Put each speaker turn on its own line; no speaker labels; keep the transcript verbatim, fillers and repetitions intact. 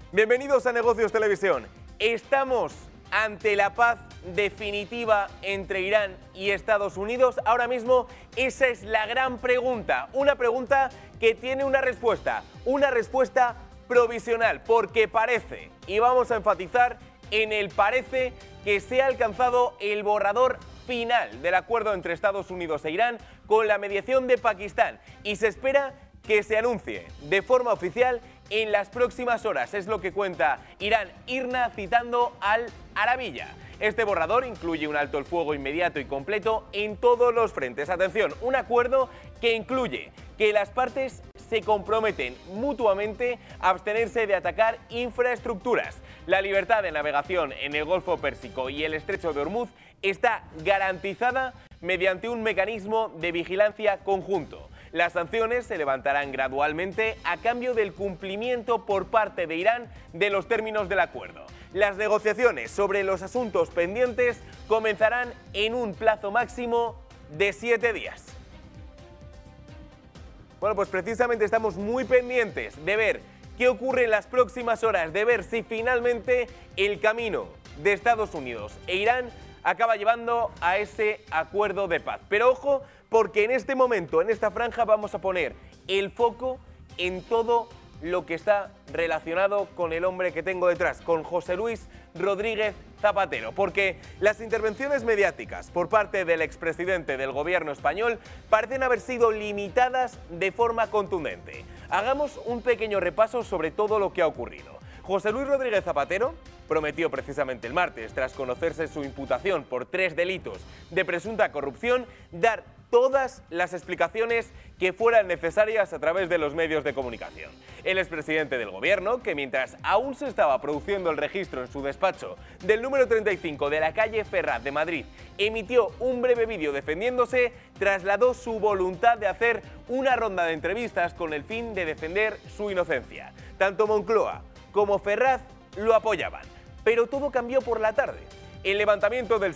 Bienvenidos a Negocios Televisión. Estamos ante la paz definitiva entre Irán y Estados Unidos. Ahora mismo esa es la gran pregunta, una pregunta que tiene una respuesta, una respuesta provisional, porque parece, y vamos a enfatizar en el parece, que se ha alcanzado el borrador final del acuerdo entre Estados Unidos e Irán con la mediación de Pakistán y se espera que se anuncie de forma oficial en las próximas horas. Es lo que cuenta Irán IRNA citando al Arabilla. Este borrador incluye un alto el fuego inmediato y completo en todos los frentes. Atención, un acuerdo que incluye que las partes se comprometen mutuamente a abstenerse de atacar infraestructuras. La libertad de navegación en el Golfo Pérsico y el Estrecho de Hormuz está garantizada mediante un mecanismo de vigilancia conjunto. Las sanciones se levantarán gradualmente a cambio del cumplimiento por parte de Irán de los términos del acuerdo. Las negociaciones sobre los asuntos pendientes comenzarán en un plazo máximo de siete días. Bueno, pues precisamente estamos muy pendientes de ver qué ocurre en las próximas horas, de ver si finalmente el camino de Estados Unidos e Irán acaba llevando a ese acuerdo de paz. Pero ojo, porque en este momento, en esta franja, vamos a poner el foco en todo lo que está relacionado con el hombre que tengo detrás, con José Luis Rodríguez Zapatero, porque las intervenciones mediáticas por parte del expresidente del gobierno español parecen haber sido limitadas de forma contundente. Hagamos un pequeño repaso sobre todo lo que ha ocurrido. José Luis Rodríguez Zapatero prometió precisamente el martes, tras conocerse su imputación por tres delitos de presunta corrupción, dar todas las explicaciones que fueran necesarias a través de los medios de comunicación. El expresidente del gobierno, que mientras aún se estaba produciendo el registro en su despacho del número treinta y cinco de la calle Ferraz de Madrid, emitió un breve vídeo defendiéndose, trasladó su voluntad de hacer una ronda de entrevistas con el fin de defender su inocencia. Tanto Moncloa como Ferraz lo apoyaban, pero todo cambió por la tarde. El levantamiento del